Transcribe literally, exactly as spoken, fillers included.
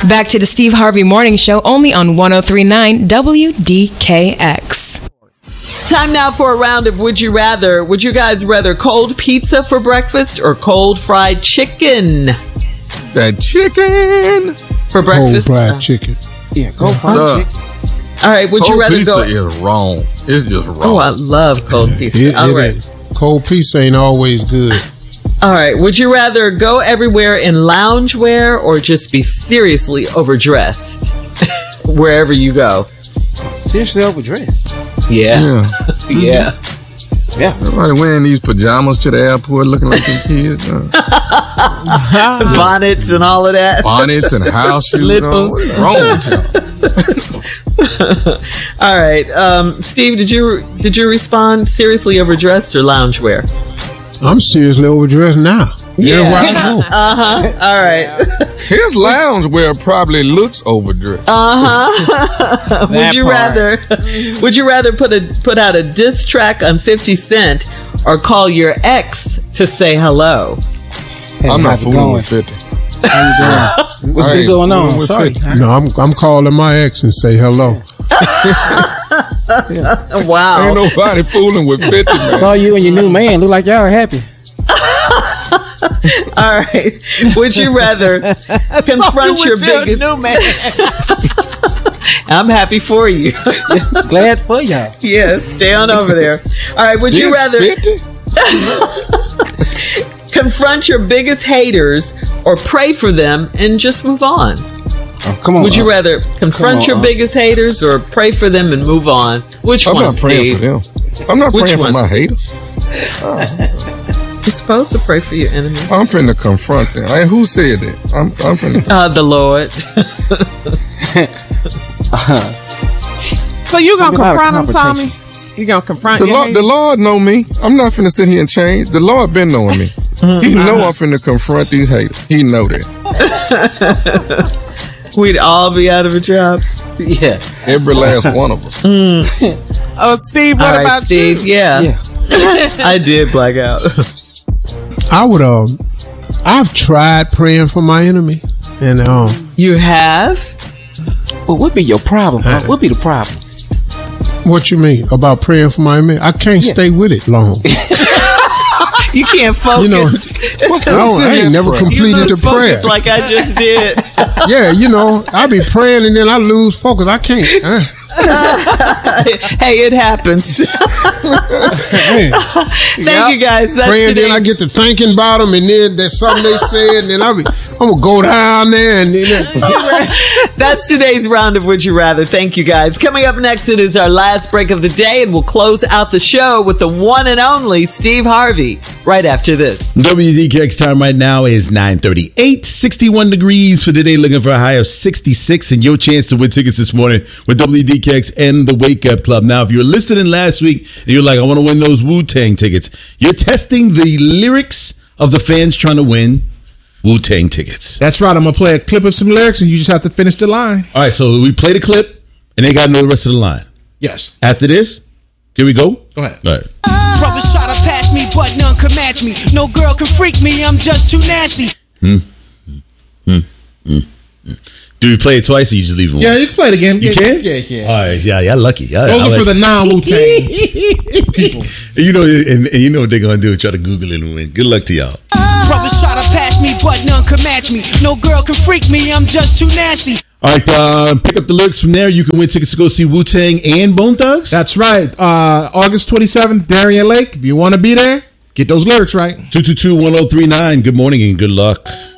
Back to the Steve Harvey Morning Show, only on one oh three point nine W D K X. Time now for a round of Would You Rather. Would you guys rather cold pizza for breakfast or cold fried chicken? That chicken for breakfast? Cold fried chicken. Yeah, cold fried uh, chicken. All right, would cold you rather pizza go... is wrong. It's just wrong. Oh, I love cold pizza. It, All it right. ain't. Cold pizza ain't always good. All right. Would you rather go everywhere in loungewear or just be seriously overdressed wherever you go? Seriously overdressed? Yeah. Yeah. Yeah. Yeah. Everybody wearing these pajamas to the airport looking like them kids. Uh, Bonnets and all of that. bonnets and house shoes. You know, what's wrong with y'all? All right. Um, Steve, did you did you respond seriously overdressed or loungewear? I'm seriously overdressed now. Yeah. Everywhere I go. Uh-huh. All right. His loungewear probably looks overdressed. Uh-huh. would you part. rather would you rather put a put out a diss track on fifty Cent or call your ex to say hello? Hey, I'm not how's it fooling going? with fifty. How you doing? What's I been ain't going fooling on? with Sorry. fifty. No, I'm I'm calling my ex and say hello. Wow. Ain't nobody fooling with fifty, man. Saw you and your new man. Look like y'all are happy. All right. Would you rather confront your biggest new man. I'm happy for you. Glad for y'all. Yes, stay on over there. All right. Would you This rather fifty? confront your biggest haters or pray for them and just move on? Oh, come on. Would you uh, rather confront on, your uh. biggest haters or pray for them and move on? Which I'm one, not praying Steve? for them. I'm not Which praying one? for my haters. You're supposed to pray for your enemy. I'm finna confront them. Hey, who said that? I'm, I'm finna. Uh, the Lord. So you gonna There's a lot of confront him, Tommy? confrontation. You gonna confront The your Lord, the Lord know me. I'm not finna sit here and change. The Lord been knowing me. He know I'm finna confront these haters. He know that. We'd all be out of a job. Yeah. Every last one of us. Oh, Steve, what All right, about Steve. you? Yeah. Yeah. I did black out. I would um I've tried praying for my enemy and um You have? Well, what be your problem? Huh? What be the problem? what you mean about praying for my enemy? I can't Yeah. stay with it long. You can't focus. You know, I, don't, I ain't never you completed lose the prayer. focus like I just did. Yeah, you know, I be praying and then I lose focus. I can't. Uh, Hey, it happens. man. Thank you guys. That's Praying, then I today's- get to thinking about them, and then there's something they said, and then I be, I'm gonna go down there, and then That's today's round of Would You Rather. Thank you guys. Coming up next, it is our last break of the day, and we'll close out the show with the one and only Steve Harvey right after this. W D K X time right now is nine thirty-eight, sixty-one degrees for today, looking for a high of sixty-six, and your chance to win tickets this morning with W D K X and the Wake Up Club. Now, if you were listening last week and you're like, I want to win those Wu-Tang tickets, you're testing the lyrics of the fans trying to win Wu-Tang tickets. That's right. I'm going to play a clip of some lyrics and you just have to finish the line. All right, so we played a clip and they got to know the rest of the line. Yes. After this, can we go? Go ahead. All right. Brothers try to pass me, but none can match me. No girl can freak me, I'm just too nasty. Hmm. Hmm. Hmm. Hmm. Do we play it twice or you just leave it once? Yeah, you can play it again. You yeah, can? Yeah, yeah. All right, yeah, yeah, lucky. Yeah, Those I are like- for the non-Wu-Tang people. You know, and, and you know what they're gonna do? Try to Google it and win. Good luck to y'all. Brothers try to pass me, but none can match me. No girl can freak me, I'm just too nasty. All right, uh, pick up the lyrics from there. You can win tickets to go see Wu-Tang and Bone Thugs. That's right. Uh, August twenty-seventh, Darien Lake. If you want to be there, get those lyrics right. two two two, one oh three nine. Good morning and good luck.